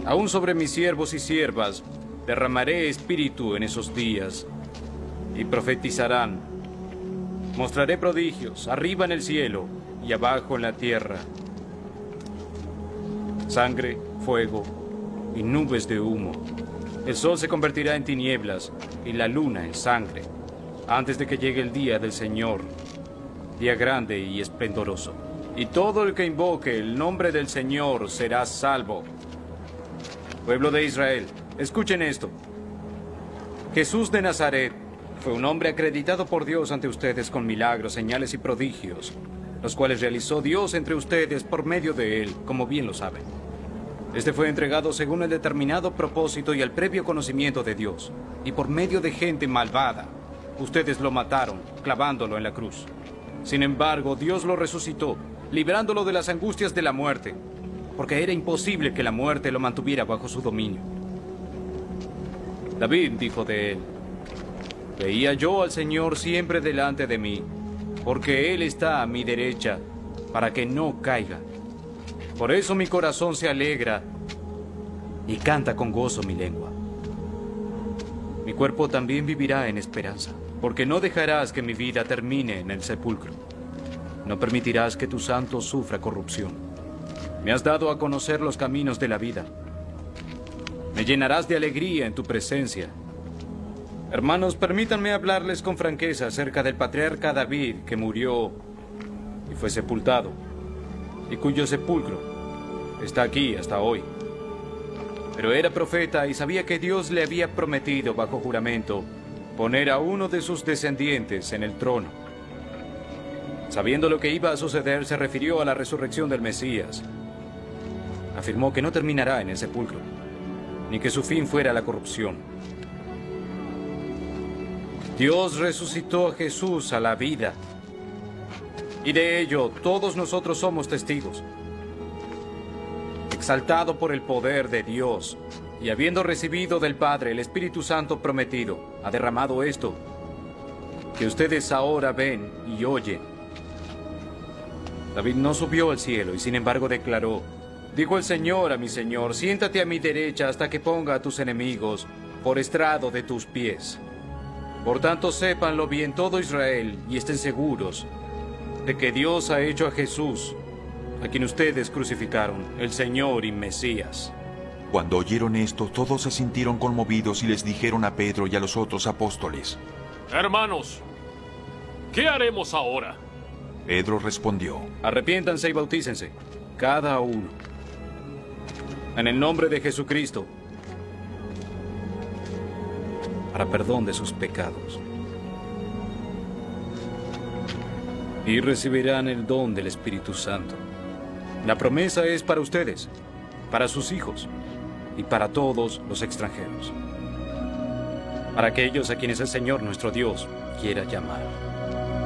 Aún sobre mis siervos y siervas derramaré espíritu en esos días, y profetizarán. Mostraré prodigios, arriba en el cielo y abajo en la tierra. Sangre, fuego y nubes de humo. El sol se convertirá en tinieblas y la luna en sangre, antes de que llegue el día del Señor, día grande y esplendoroso. Y todo el que invoque el nombre del Señor será salvo. Pueblo de Israel, escuchen esto. Jesús de Nazaret fue un hombre acreditado por Dios ante ustedes con milagros, señales y prodigios, los cuales realizó Dios entre ustedes por medio de él, como bien lo saben. Este fue entregado según el determinado propósito y el previo conocimiento de Dios, y por medio de gente malvada, ustedes lo mataron, clavándolo en la cruz. Sin embargo, Dios lo resucitó, librándolo de las angustias de la muerte, porque era imposible que la muerte lo mantuviera bajo su dominio. David dijo de él: veía yo al Señor siempre delante de mí, porque Él está a mi derecha, para que no caiga. Por eso mi corazón se alegra y canta con gozo mi lengua. Mi cuerpo también vivirá en esperanza, porque no dejarás que mi vida termine en el sepulcro. No permitirás que tu santo sufra corrupción. Me has dado a conocer los caminos de la vida. Me llenarás de alegría en tu presencia. Hermanos, permítanme hablarles con franqueza acerca del patriarca David, que murió y fue sepultado, y cuyo sepulcro está aquí hasta hoy. Pero era profeta y sabía que Dios le había prometido bajo juramento poner a uno de sus descendientes en el trono. Sabiendo lo que iba a suceder, se refirió a la resurrección del Mesías. Afirmó que no terminará en el sepulcro, ni que su fin fuera la corrupción. Dios resucitó a Jesús a la vida, y de ello todos nosotros somos testigos. Exaltado por el poder de Dios, y habiendo recibido del Padre el Espíritu Santo prometido, ha derramado esto, que ustedes ahora ven y oyen. David no subió al cielo y sin embargo declaró: dijo el Señor a mi Señor, siéntate a mi derecha hasta que ponga a tus enemigos por estrado de tus pies. Por tanto, sépanlo bien todo Israel y estén seguros de que Dios ha hecho a Jesús, a quien ustedes crucificaron, el Señor y Mesías. Cuando oyeron esto, todos se sintieron conmovidos y les dijeron a Pedro y a los otros apóstoles: Hermanos, ¿qué haremos ahora? Pedro respondió: arrepiéntanse y bautícense, cada uno, en el nombre de Jesucristo, para perdón de sus pecados. Y recibirán el don del Espíritu Santo. La promesa es para ustedes, para sus hijos y para todos los extranjeros, para aquellos a quienes el Señor nuestro Dios quiera llamar.